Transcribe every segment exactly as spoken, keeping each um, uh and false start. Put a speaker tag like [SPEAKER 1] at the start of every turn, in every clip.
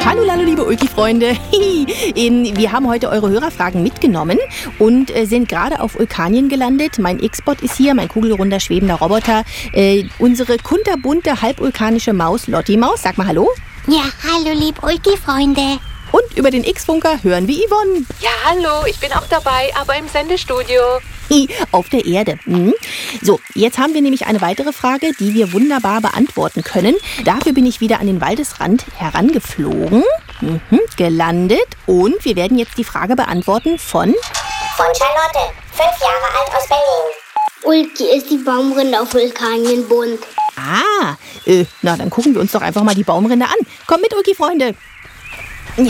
[SPEAKER 1] Hallo, hallo, liebe Ulki-Freunde. Wir haben heute eure Hörerfragen mitgenommen und sind gerade auf Ulkanien gelandet. Mein X-Bot ist hier, mein kugelrunder, schwebender Roboter. Äh, unsere kunterbunte, halbulkanische Maus, Lotti-Maus. Sag mal Hallo.
[SPEAKER 2] Ja, hallo, liebe Ulki-Freunde.
[SPEAKER 1] Und über den X-Funker hören wir Yvonne.
[SPEAKER 3] Ja, hallo, ich bin auch dabei, aber im Sendestudio.
[SPEAKER 1] Auf der Erde. Mhm. So, jetzt haben wir nämlich eine weitere Frage, die wir wunderbar beantworten können. Dafür bin ich wieder an den Waldesrand herangeflogen, mhm, gelandet und wir werden jetzt die Frage beantworten von...
[SPEAKER 4] Von Charlotte, fünf Jahre alt aus Berlin.
[SPEAKER 5] Ulki, ist die Baumrinde auf Vulkanien bunt?
[SPEAKER 1] Ah, äh, na dann gucken wir uns doch einfach mal die Baumrinde an. Komm mit, Ulki-Freunde. Ja.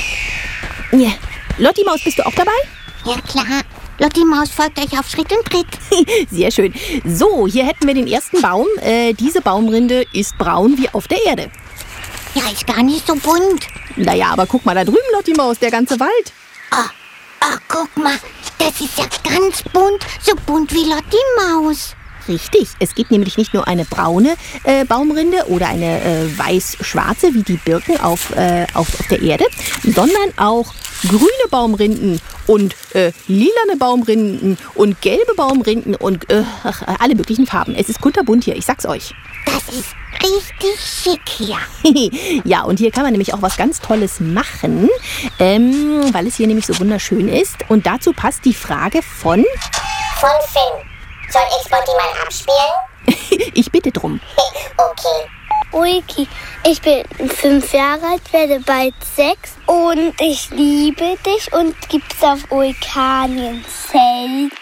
[SPEAKER 1] Ja. Lotti-Maus, bist du auch dabei?
[SPEAKER 2] Ja, klar. Lotti-Maus folgt euch auf Schritt und Tritt.
[SPEAKER 1] Sehr schön. So, hier hätten wir den ersten Baum. Äh, diese Baumrinde ist braun wie auf der Erde.
[SPEAKER 2] Ja, ist gar nicht so bunt.
[SPEAKER 1] Naja, aber guck mal da drüben, Lotti-Maus, der ganze Wald.
[SPEAKER 2] Oh, oh, guck mal, das ist ja ganz bunt, so bunt wie Lotti-Maus.
[SPEAKER 1] Richtig, es gibt nämlich nicht nur eine braune äh, Baumrinde oder eine äh, weiß-schwarze wie die Birken auf, äh, auf, auf der Erde, sondern auch grüne Baumrinden und äh, lilane Baumrinden und gelbe Baumrinden und äh, ach, alle möglichen Farben. Es ist kunterbunt hier, ich sag's euch.
[SPEAKER 2] Das ist richtig schick hier.
[SPEAKER 1] Ja, und hier kann man nämlich auch was ganz Tolles machen, ähm, weil es hier nämlich so wunderschön ist. Und dazu passt die Frage von...
[SPEAKER 4] Von Finn. Soll X-Bot die mal abspielen?
[SPEAKER 1] Ich bitte drum.
[SPEAKER 4] Okay.
[SPEAKER 5] Ulki, ich bin fünf Jahre alt, werde bald sechs und ich liebe dich. Und gibt's auf Vulkanien Zelte?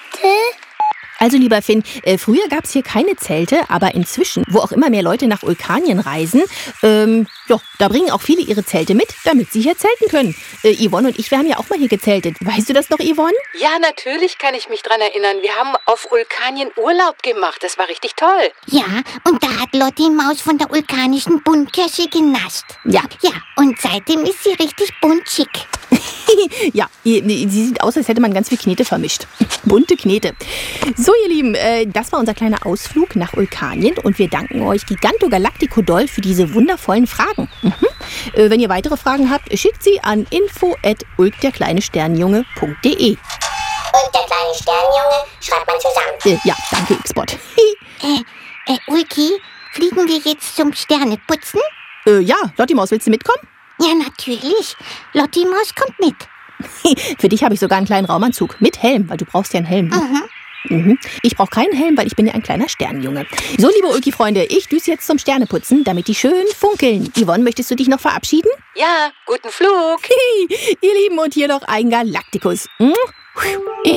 [SPEAKER 1] Also lieber Finn, äh, früher gab es hier keine Zelte, aber inzwischen, wo auch immer mehr Leute nach Vulkanien reisen, ähm, ja, da bringen auch viele ihre Zelte mit, damit sie hier zelten können. Äh, Yvonne und ich, wir haben ja auch mal hier gezeltet. Weißt du das noch, Yvonne?
[SPEAKER 3] Ja, natürlich kann ich mich dran erinnern. Wir haben auf Vulkanien Urlaub gemacht. Das war richtig toll.
[SPEAKER 2] Ja, und da hat Lotti-Maus von der vulkanischen Buntkirsche genascht.
[SPEAKER 1] Ja.
[SPEAKER 2] Ja, und seitdem ist sie richtig buntschick.
[SPEAKER 1] Ja, sie sieht aus, als hätte man ganz viel Knete vermischt. Bunte Knete. So, ihr Lieben, äh, das war unser kleiner Ausflug nach Vulkanien und wir danken euch Giganto Galactico doll für diese wundervollen Fragen. Mhm. Äh, wenn ihr weitere Fragen habt, schickt sie an info at ulkderkleinesternjunge punkt de.
[SPEAKER 4] Und der kleine Sternjunge schreibt man zusammen.
[SPEAKER 1] Äh, ja, danke, X-Bot.
[SPEAKER 2] äh, äh, Ulki, fliegen wir jetzt zum Sterneputzen?
[SPEAKER 1] äh, ja, Lotti-Maus, willst du mitkommen?
[SPEAKER 2] Ja, natürlich. Lotti-Maus kommt mit.
[SPEAKER 1] Für dich habe ich sogar einen kleinen Raumanzug mit Helm, weil du brauchst ja einen Helm.
[SPEAKER 2] Mhm.
[SPEAKER 1] Mhm. Ich brauche keinen Helm, weil ich bin ja ein kleiner Sternenjunge. So, liebe Ulki-Freunde, ich düse jetzt zum Sterneputzen, damit die schön funkeln. Yvonne, möchtest du dich noch verabschieden?
[SPEAKER 3] Ja, guten Flug.
[SPEAKER 1] Ihr Lieben, und hier noch ein Galaktikus.